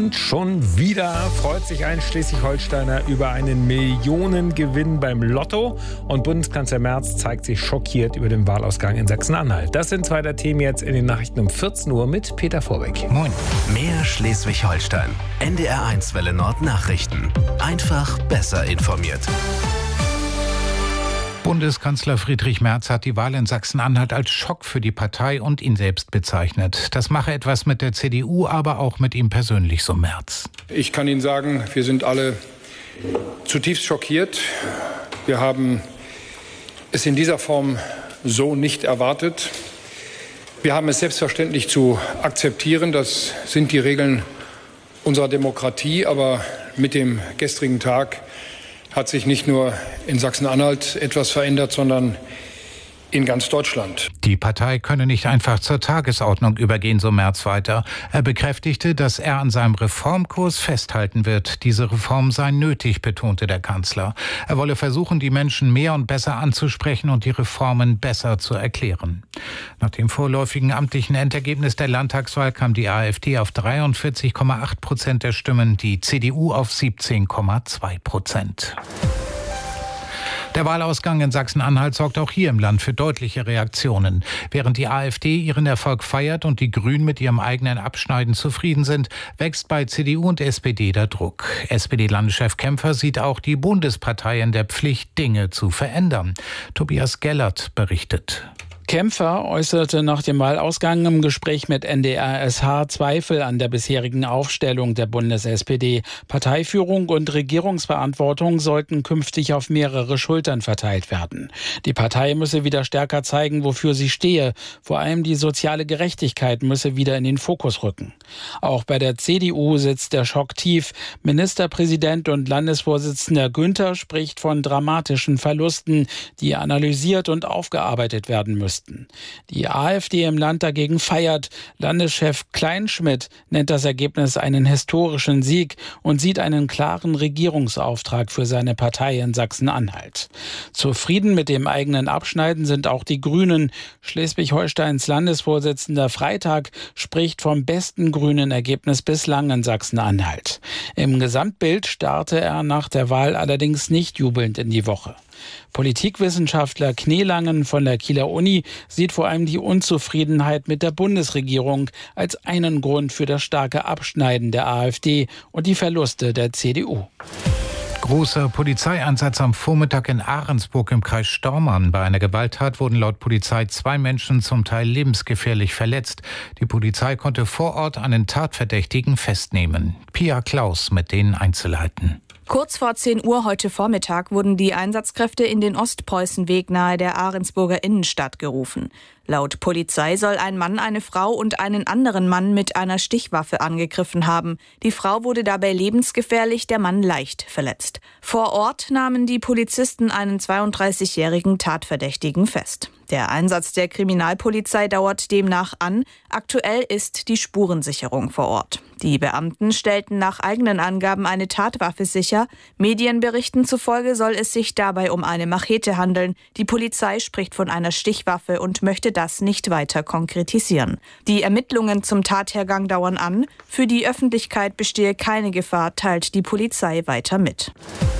Und schon wieder freut sich ein Schleswig-Holsteiner über einen Millionengewinn beim Lotto. Und Bundeskanzler Merz zeigt sich schockiert über den Wahlausgang in Sachsen-Anhalt. Das sind zwei der Themen jetzt in den Nachrichten um 14 Uhr mit Peter Vorbeck. Moin. Mehr Schleswig-Holstein. NDR1 Welle Nord Nachrichten. Einfach besser informiert. Bundeskanzler Friedrich Merz hat die Wahl in Sachsen-Anhalt als Schock für die Partei und ihn selbst bezeichnet. Das mache etwas mit der CDU, aber auch mit ihm persönlich, so Merz. Ich kann Ihnen sagen, wir sind alle zutiefst schockiert. Wir haben es in dieser Form so nicht erwartet. Wir haben es selbstverständlich zu akzeptieren. Das sind die Regeln unserer Demokratie. Aber mit dem gestrigen Tag hat sich nicht nur in Sachsen-Anhalt etwas verändert, sondern in ganz Deutschland. Die Partei könne nicht einfach zur Tagesordnung übergehen, so Merz weiter. Er bekräftigte, dass er an seinem Reformkurs festhalten wird. Diese Reformen seien nötig, betonte der Kanzler. Er wolle versuchen, die Menschen mehr und besser anzusprechen und die Reformen besser zu erklären. Nach dem vorläufigen amtlichen Endergebnis der Landtagswahl kam die AfD auf 43,8% der Stimmen, die CDU auf 17,2%. Der Wahlausgang in Sachsen-Anhalt sorgt auch hier im Land für deutliche Reaktionen. Während die AfD ihren Erfolg feiert und die Grünen mit ihrem eigenen Abschneiden zufrieden sind, wächst bei CDU und SPD der Druck. SPD-Landeschef Kämpfer sieht auch die Bundespartei in der Pflicht, Dinge zu verändern. Tobias Gellert berichtet. Kämpfer äußerte nach dem Wahlausgang im Gespräch mit NDR-SH Zweifel an der bisherigen Aufstellung der Bundes-SPD. Parteiführung und Regierungsverantwortung sollten künftig auf mehrere Schultern verteilt werden. Die Partei müsse wieder stärker zeigen, wofür sie stehe. Vor allem die soziale Gerechtigkeit müsse wieder in den Fokus rücken. Auch bei der CDU sitzt der Schock tief. Ministerpräsident und Landesvorsitzender Günther spricht von dramatischen Verlusten, die analysiert und aufgearbeitet werden müssen. Die AfD im Land dagegen feiert. Landeschef Kleinschmidt nennt das Ergebnis einen historischen Sieg und sieht einen klaren Regierungsauftrag für seine Partei in Sachsen-Anhalt. Zufrieden mit dem eigenen Abschneiden sind auch die Grünen. Schleswig-Holsteins Landesvorsitzender Freitag spricht vom besten grünen Ergebnis bislang in Sachsen-Anhalt. Im Gesamtbild starrte er nach der Wahl allerdings nicht jubelnd in die Woche. Politikwissenschaftler Knelangen von der Kieler Uni sieht vor allem die Unzufriedenheit mit der Bundesregierung als einen Grund für das starke Abschneiden der AfD und die Verluste der CDU. Großer Polizeieinsatz am Vormittag in Ahrensburg im Kreis Stormarn. Bei einer Gewalttat wurden laut Polizei 2 Menschen zum Teil lebensgefährlich verletzt. Die Polizei konnte vor Ort einen Tatverdächtigen festnehmen. Pia Klaus mit den Einzelheiten. Kurz vor 10 Uhr heute Vormittag wurden die Einsatzkräfte in den Ostpreußenweg nahe der Ahrensburger Innenstadt gerufen. Laut Polizei soll ein Mann eine Frau und einen anderen Mann mit einer Stichwaffe angegriffen haben. Die Frau wurde dabei lebensgefährlich, der Mann leicht verletzt. Vor Ort nahmen die Polizisten einen 32-jährigen Tatverdächtigen fest. Der Einsatz der Kriminalpolizei dauert demnach an. Aktuell ist die Spurensicherung vor Ort. Die Beamten stellten nach eigenen Angaben eine Tatwaffe sicher. Medienberichten zufolge soll es sich dabei um eine Machete handeln. Die Polizei spricht von einer Stichwaffe und möchte das nicht weiter konkretisieren. Die Ermittlungen zum Tathergang dauern an. Für die Öffentlichkeit bestehe keine Gefahr, teilt die Polizei weiter mit.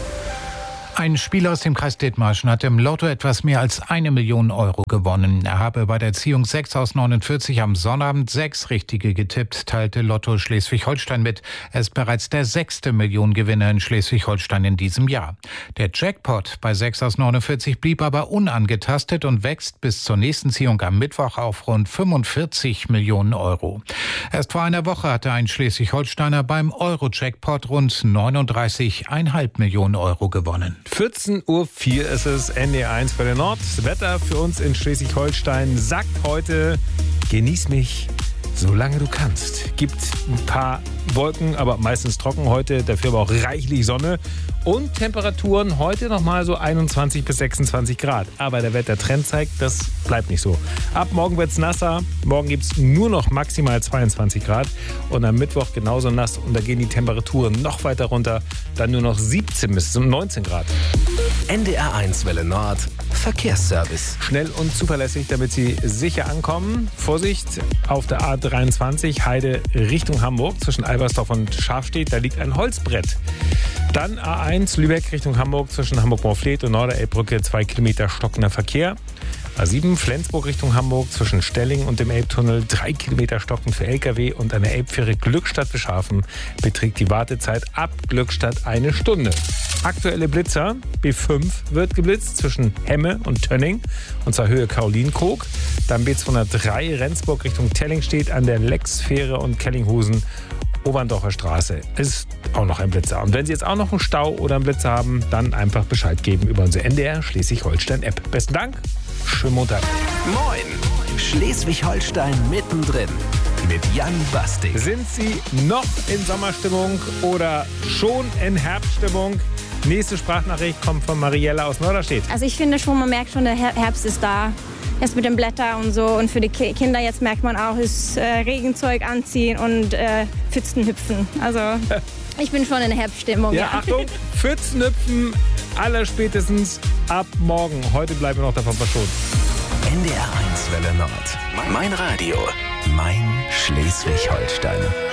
Ein Spieler aus dem Kreis Dithmarschen hat im Lotto etwas mehr als 1 Million Euro gewonnen. Er habe bei der Ziehung 6 aus 49 am Sonnabend 6 Richtige getippt, teilte Lotto Schleswig-Holstein mit. Er ist bereits der 6. Millionengewinner in Schleswig-Holstein in diesem Jahr. Der Jackpot bei 6 aus 49 blieb aber unangetastet und wächst bis zur nächsten Ziehung am Mittwoch auf rund 45 Millionen Euro. Erst vor einer Woche hatte ein Schleswig-Holsteiner beim Euro-Jackpot rund 39,5 Millionen Euro gewonnen. 14:04 Uhr ist es, NDR1 Welle Nord. Das Wetter für uns in Schleswig-Holstein sagt heute: Genieß mich, solange du kannst. Gibt ein paar Wolken, aber meistens trocken heute, dafür aber auch reichlich Sonne. Und Temperaturen heute nochmal so 21 bis 26 Grad. Aber der Wettertrend zeigt, das bleibt nicht so. Ab morgen wird es nasser. Morgen gibt es nur noch maximal 22 Grad. Und am Mittwoch genauso nass. Und da gehen die Temperaturen noch weiter runter. Dann nur noch 17 bis 19 Grad. NDR1 Welle Nord Verkehrsservice. Schnell und zuverlässig, damit Sie sicher ankommen. Vorsicht auf der A23 Heide Richtung Hamburg zwischen Albersdorf und Schafstedt. Da liegt ein Holzbrett. Dann A1 Lübeck Richtung Hamburg zwischen Hamburg-Morfleet und Norderelbbrücke 2 Kilometer stockender Verkehr. A7 Flensburg Richtung Hamburg zwischen Stelling und dem Elbtunnel 3 Kilometer stockend für Lkw und an der Elbfähre Glückstadt-Beschafen beträgt die Wartezeit ab Glückstadt 1 Stunde. Aktuelle Blitzer. B5 wird geblitzt zwischen Hemme und Tönning und zwar Höhe Karolinenkrog. Dann B203 Rendsburg Richtung Tellingstedt an der Lexfähre und Kellinghusen Oberndorfer Straße ist auch noch ein Blitzer. Und wenn Sie jetzt auch noch einen Stau oder einen Blitzer haben, dann einfach Bescheid geben über unsere NDR Schleswig-Holstein-App. Besten Dank, schönen Montag. Moin, Schleswig-Holstein mittendrin mit Jan Basting. Sind Sie noch in Sommerstimmung oder schon in Herbststimmung? Nächste Sprachnachricht kommt von Mariella aus Norderstedt. Also ich finde schon, man merkt schon, der Herbst ist da. Jetzt mit den Blättern und so. Und für die Kinder jetzt merkt man auch, ist Regenzeug anziehen und Pfützen hüpfen. Also ich bin schon in der Herbststimmung. Ja, Achtung, Pfützen hüpfen allerspätestens ab morgen. Heute bleiben wir noch davon verschont. NDR1 Welle Nord. Mein Radio. Mein Schleswig-Holstein.